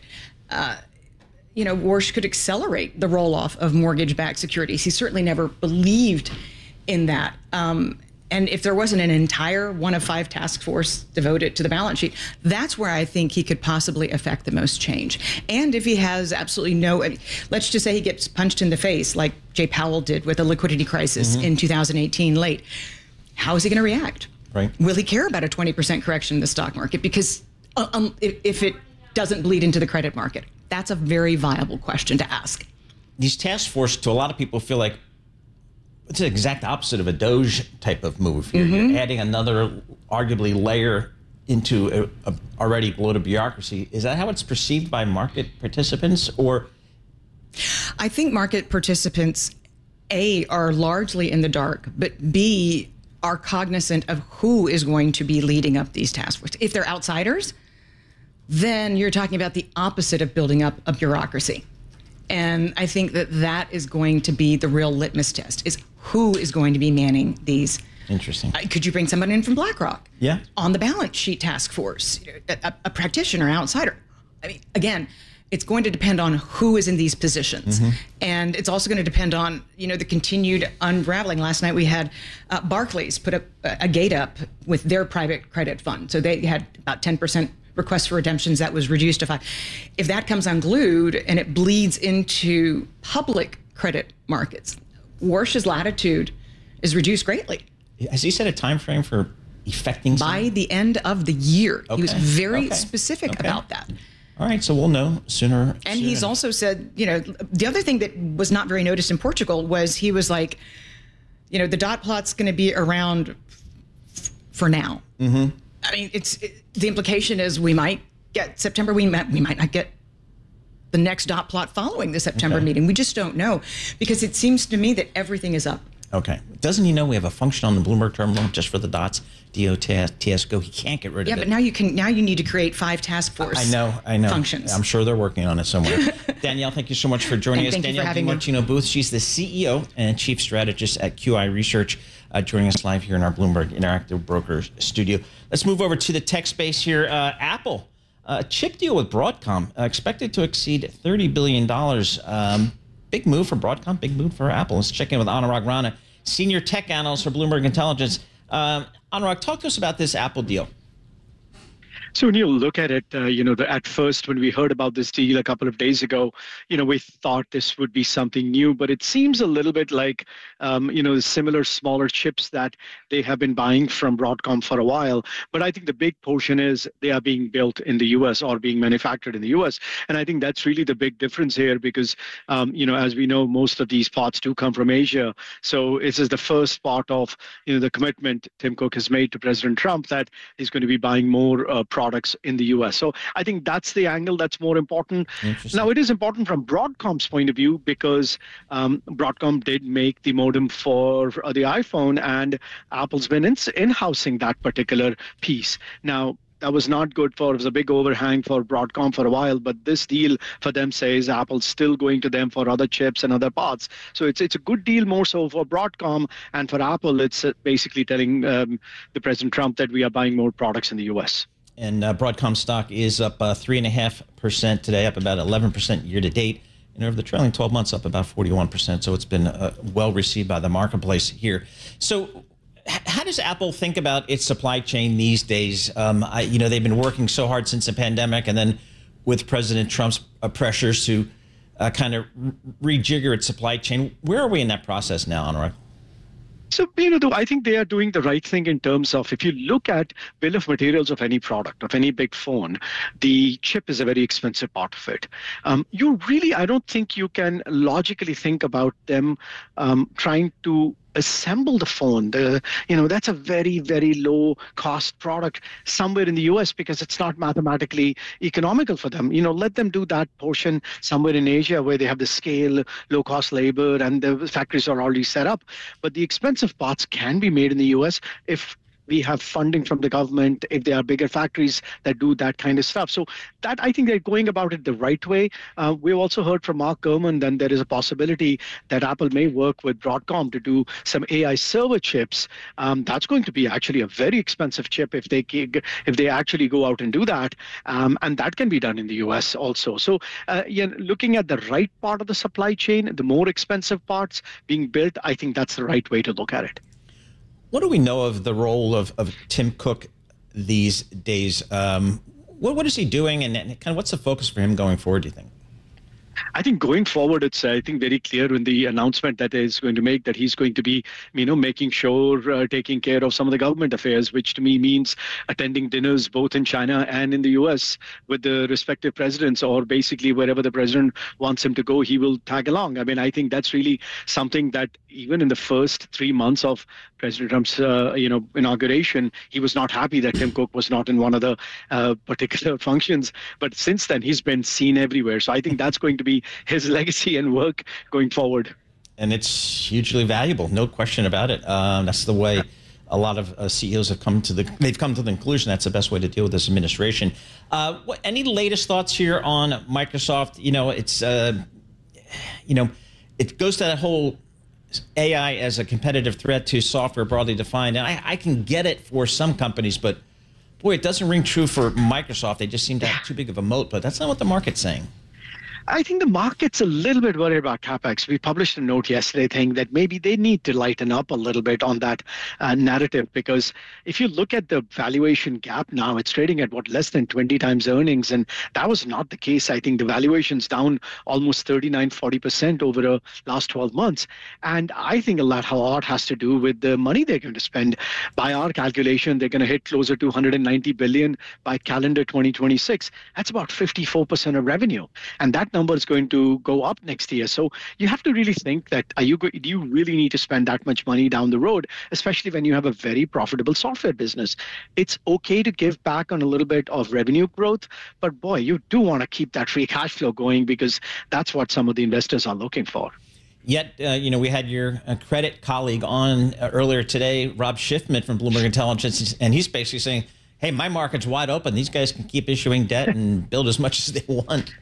Warsh could accelerate the roll-off of mortgage-backed securities. He certainly never believed in that. And if there wasn't an entire 1 of 5 task force devoted to the balance sheet, that's where I think he could possibly affect the most change. And if he has absolutely let's just say he gets punched in the face like Jay Powell did with the liquidity crisis in 2018 late, how is he going to react? Right. Will he care about a 20% correction in the stock market? Because if it doesn't bleed into the credit market, that's a very viable question to ask. These task force, to a lot of people, feel like it's the exact opposite of a Doge type of move here. You're adding another, arguably, layer into a already bloated bureaucracy. Is that how it's perceived by market participants? Or I think market participants, A, are largely in the dark, but B, are cognizant of who is going to be leading up these task forces. If they're outsiders, then you're talking about the opposite of building up a bureaucracy. And I think that is going to be the real litmus test, is who is going to be manning these. Interesting. Could you bring someone in from BlackRock? Yeah. On the balance sheet task force, a practitioner, outsider. I mean, again, it's going to depend on who is in these positions. And it's also going to depend on, the continued unraveling. Last night we had Barclays put up a gate up with their private credit fund. So they had about 10% requests for redemptions. That was reduced to 5%. If that comes unglued and it bleeds into public credit markets, Warsh's latitude is reduced greatly. Has he set a time frame for effecting by the end of the year? Okay. He was very specific about that. All right, so we'll know sooner. And he's also said, the other thing that was not very noticed in Portugal was he was like, the dot plot's going to be around for now. I mean, the implication is we might get September, we might not get the next dot plot following the September meeting. We just don't know, because it seems to me that everything is up Okay. Doesn't he know we have a function on the Bloomberg terminal just for the dots? DOTS go. He can't get rid of it. Yeah, but now you need to create 5 task force. I know. Functions. I'm sure they're working on it somewhere. Danielle, thank you so much for joining us. Thank you for Danielle having me. DiMartino Booth. She's the CEO and Chief Strategist at QI Research, joining us live here in our Bloomberg Interactive Brokers studio. Let's move over to the tech space here. Apple, a chip deal with Broadcom, expected to exceed $30 billion. Big move for Broadcom, big move for Apple. Let's check in with Anurag Rana, Senior Tech Analyst for Bloomberg Intelligence. Anurag, talk to us about this Apple deal. So when you look at it, at first when we heard about this deal a couple of days ago, we thought this would be something new, but it seems a little bit like, similar smaller chips that they have been buying from Broadcom for a while. But I think the big portion is they are being built in the U.S. or being manufactured in the U.S. And I think that's really the big difference here because, as we know, most of these parts do come from Asia. So this is the first part of, the commitment Tim Cook has made to President Trump that he's going to be buying more products in the US. So I think that's the angle that's more important. Now, it is important from Broadcom's point of view because Broadcom did make the modem for the iPhone, and Apple's been in-housing that particular piece. Now, that was not good it was a big overhang for Broadcom for a while, but this deal for them says Apple's still going to them for other chips and other parts. So it's a good deal more so for Broadcom, and for Apple, it's basically telling the President Trump that we are buying more products in the US. And Broadcom stock is up 3.5% today, up about 11% year to date. And over the trailing 12 months, up about 41%. So it's been well received by the marketplace here. So how does Apple think about its supply chain these days? They've been working so hard since the pandemic, and then with President Trump's pressures to kind of rejigger its supply chain. Where are we in that process now, Anurag? So, I think they are doing the right thing in terms of if you look at bill of materials of any product, of any big phone, the chip is a very expensive part of it. I don't think you can logically think about them trying to assemble the phone. That's a very, very low cost product somewhere in the US because it's not mathematically economical for them. Let them do that portion somewhere in Asia where they have the scale, low cost labor, and the factories are already set up. But the expensive parts can be made in the US if we have funding from the government, if there are bigger factories that do that kind of stuff. So that, I think they're going about it the right way. We've also heard from Mark Gurman that there is a possibility that Apple may work with Broadcom to do some AI server chips. That's going to be actually a very expensive chip if they actually go out and do that. And that can be done in the US also. So looking at the right part of the supply chain, the more expensive parts being built, I think that's the right way to look at it. What do we know of the role of Tim Cook these days? What is he doing, and kind of what's the focus for him going forward, do you think? I think going forward, it's very clear in the announcement that he's going to make that he's going to be, making sure taking care of some of the government affairs, which to me means attending dinners both in China and in the U.S. with the respective presidents, or basically wherever the president wants him to go, he will tag along. I think that's really something that even in the first 3 months of President Trump's, inauguration, he was not happy that Tim Cook was not in one of the particular functions. But since then, he's been seen everywhere. So I think that's going to be his legacy and work going forward. And it's hugely valuable, no question about it. That's the way a lot of CEOs have come to the conclusion that's the best way to deal with this administration. Any latest thoughts here on Microsoft? It goes to that whole AI as a competitive threat to software broadly defined. And I can get it for some companies, but boy, it doesn't ring true for Microsoft. They just seem to have too big of a moat, but that's not what the market's saying. I think the market's a little bit worried about CapEx. We published a note yesterday saying that maybe they need to lighten up a little bit on that narrative, because if you look at the valuation gap now, it's trading at less than 20 times earnings, and that was not the case. I think the valuation's down almost 39-40% over the last 12 months. And I think a lot has to do with the money they're going to spend. By our calculation, they're going to hit closer to $190 billion by calendar 2026. That's about 54% of revenue. And that number is going to go up next year. So you have to really think that do you really need to spend that much money down the road, especially when you have a very profitable software business? It's okay to give back on a little bit of revenue growth, but boy, you do want to keep that free cash flow going, because that's what some of the investors are looking for. Yet, we had your credit colleague on earlier today, Rob Schiffman from Bloomberg Intelligence, and he's basically saying, hey, my market's wide open. These guys can keep issuing debt and build as much as they want.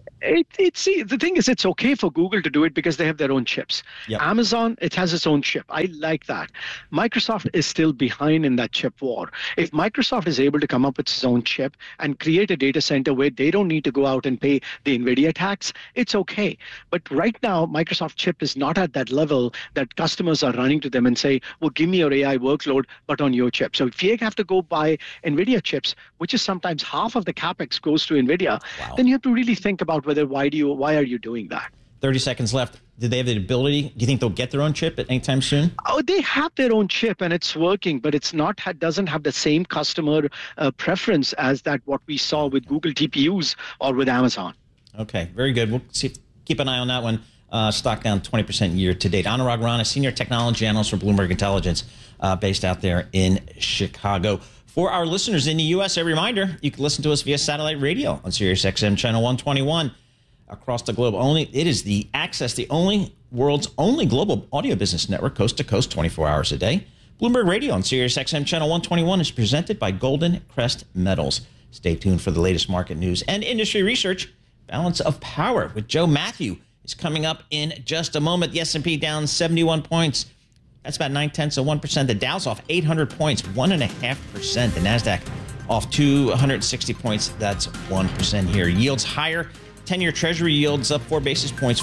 The thing is, it's okay for Google to do it because they have their own chips. Yep. Amazon, it has its own chip. I like that. Microsoft is still behind in that chip war. If Microsoft is able to come up with its own chip and create a data center where they don't need to go out and pay the NVIDIA tax, it's okay. But right now, Microsoft chip is not at that level that customers are running to them and say, well, give me your AI workload, but on your chip. So if you have to go buy NVIDIA chips, which is sometimes half of the CapEx goes to NVIDIA, then you have to really think about why are you doing that? 30 seconds left. Do they have the ability? Do you think they'll get their own chip at any time soon? Oh, they have their own chip and it's working, but it's not doesn't have the same customer preference as what we saw with Google TPUs or with Amazon. Okay, very good. We'll keep an eye on that one. Stock down 20% year to date. Anurag Rana, senior technology analyst for Bloomberg Intelligence, based out there in Chicago. For our listeners in the U.S., a reminder, you can listen to us via satellite radio on Sirius XM channel 121 across the globe. It is the world's only global audio business network, coast to coast, 24 hours a day. Bloomberg Radio on Sirius XM channel 121 is presented by Golden Crest Metals. Stay tuned for the latest market news and industry research. Balance of Power with Joe Matthew is coming up in just a moment. The S&P down 71 points. That's about 0.9%. The Dow's off 800 points, 1.5%. The NASDAQ off 260 points. That's 1% here. Yields higher. 10-year Treasury yields up 4 basis points,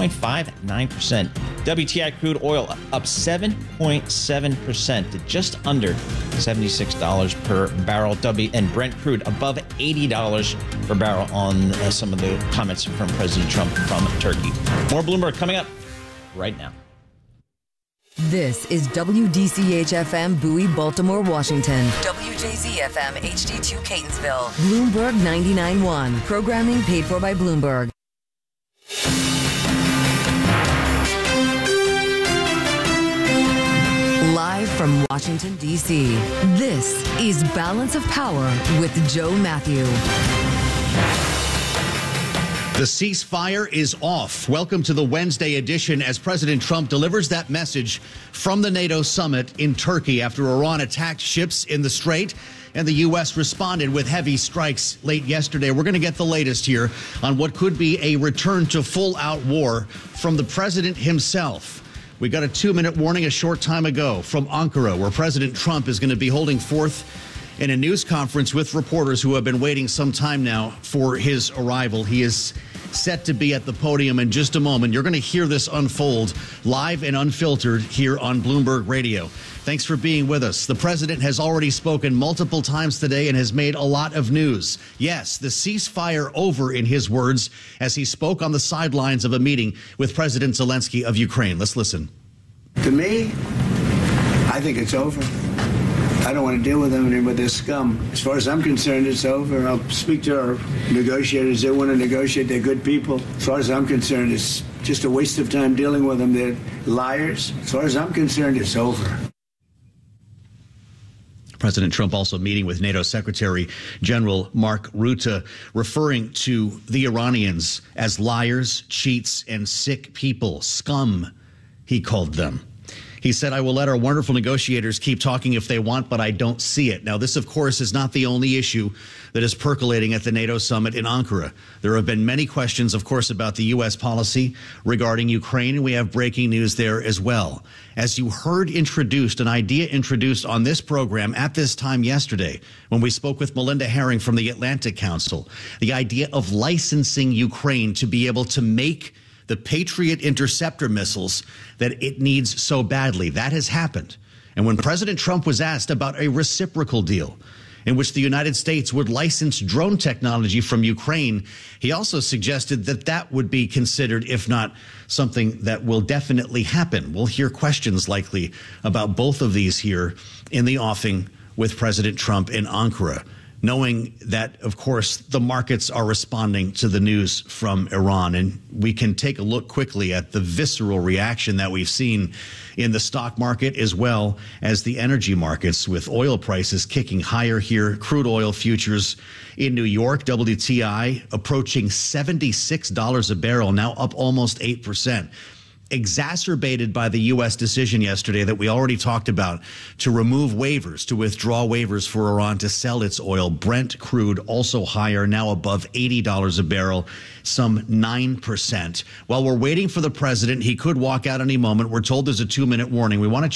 4.59%. WTI crude oil up 7.7% to just under $76 per barrel. And Brent crude above $80 per barrel on some of the comments from President Trump from Turkey. More Bloomberg coming up right now. This is WDCH-FM Bowie, Baltimore, Washington. WJZ-FM HD2 Catonsville. Bloomberg 99.1. Programming paid for by Bloomberg. Live from Washington, D.C., this is Balance of Power with Joe Matthew. The ceasefire is off. Welcome to the Wednesday edition as President Trump delivers that message from the NATO summit in Turkey after Iran attacked ships in the Strait and the U.S. responded with heavy strikes late yesterday. We're going to get the latest here on what could be a return to full-out war from the president himself. We got a 2-minute warning a short time ago from Ankara, where President Trump is going to be holding forth in a news conference with reporters who have been waiting some time now for his arrival. He is set to be at the podium in just a moment. You're going to hear this unfold live and unfiltered here on Bloomberg Radio. Thanks for being with us. The president has already spoken multiple times today and has made a lot of news. Yes, the ceasefire over, in his words, as he spoke on the sidelines of a meeting with President Zelensky of Ukraine. Let's listen. To me, I think it's over. I don't want to deal with them anymore. They're scum. As far as I'm concerned, it's over. I'll speak to our negotiators. They want to negotiate. They're good people. As far as I'm concerned, it's just a waste of time dealing with them. They're liars. As far as I'm concerned, it's over. President Trump also meeting with NATO Secretary General Mark Rutte, referring to the Iranians as liars, cheats, and sick people. Scum, he called them. He said, I will let our wonderful negotiators keep talking if they want, but I don't see it. Now, this, of course, is not the only issue that is percolating at the NATO summit in Ankara. There have been many questions, of course, about the U.S. policy regarding Ukraine, and we have breaking news there as well. As you heard introduced, an idea introduced on this program at this time yesterday, when we spoke with Melinda Herring from the Atlantic Council, the idea of licensing Ukraine to be able to make the Patriot interceptor missiles that it needs so badly. That has happened. And when President Trump was asked about a reciprocal deal in which the United States would license drone technology from Ukraine, he also suggested that that would be considered, if not something that will definitely happen. We'll hear questions likely about both of these here in the offing with President Trump in Ankara, knowing that, of course, the markets are responding to the news from Iran. And we can take a look quickly at the visceral reaction that we've seen in the stock market as well as the energy markets, with oil prices kicking higher here. Crude oil futures in New York, WTI approaching $76 a barrel, now up almost 8%. exacerbated by the U.S. decision yesterday that we already talked about to remove waivers, to withdraw waivers for Iran to sell its oil. Brent crude also higher, now above $80 a barrel, some 9%. While we're waiting for the president, he could walk out any moment. We're told there's a 2-minute warning. We want to